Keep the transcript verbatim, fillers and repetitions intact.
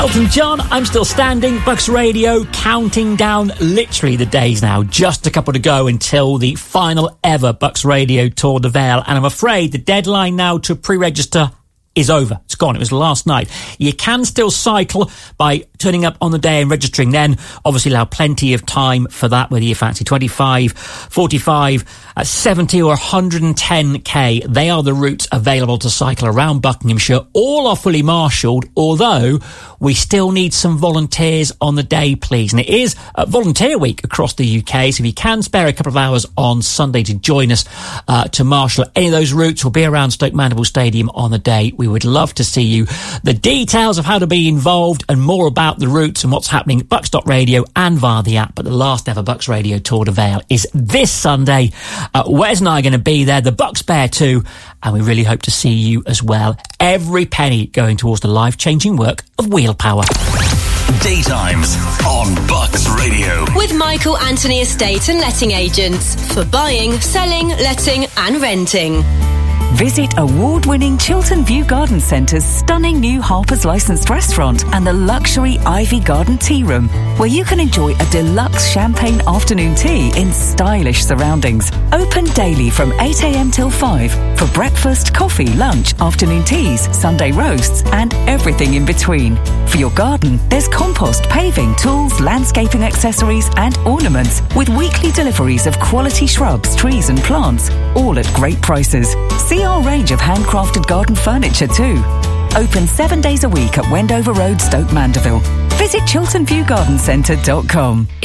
Elton John, I'm Still Standing, Bucks Radio, counting down literally the days now. Just a couple to go until the final ever Bucks Radio Tour de Vale. And I'm afraid the deadline now to pre-register is over. It's gone. It was last night. You can still cycle by turning up on the day and registering then. Obviously allow plenty of time for that, whether you fancy twenty-five, forty-five, uh, seventy or one hundred ten k. They are the routes available to cycle around Buckinghamshire. All are fully marshalled, although we still need some volunteers on the day, please. And it is uh, Volunteer Week across the U K, so if you can spare a couple of hours on Sunday to join us uh, to marshal any of those routes, we'll be around Stoke Mandeville Stadium on the day. We would love to see you. The details of how to be involved and more about the routes and what's happening at Bucks dot radio and via the app. But the last ever Bucks Radio Tour de Vale is this Sunday. Uh, Wes and I are going to be there. The Bucks Bear too. And we really hope to see you as well. Every penny going towards the life-changing work of Wheel Power. Daytimes on Bucks Radio. With Michael Anthony Estate and Letting Agents for buying, selling, letting and renting. Visit award-winning Chiltern View Garden Centre's stunning new Harper's licensed restaurant and the luxury Ivy Garden Tea Room, where you can enjoy a deluxe champagne afternoon tea in stylish surroundings. Open daily from eight a m till five for breakfast, coffee, lunch, afternoon teas, Sunday roasts and everything in between. For your garden, there's compost, paving, tools, landscaping accessories and ornaments with weekly deliveries of quality shrubs, trees and plants, all at great prices. See our range of handcrafted garden furniture too. Open seven days a week at Wendover Road, Stoke Mandeville. Visit chiltern view garden centre dot com.